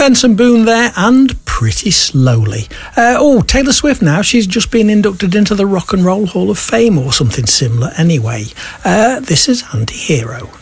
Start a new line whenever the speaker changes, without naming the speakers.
Benson Boone there, and Pretty Slowly. Taylor Swift now, she's just been inducted into the Rock and Roll Hall of Fame or something similar anyway. This is Anti-Hero.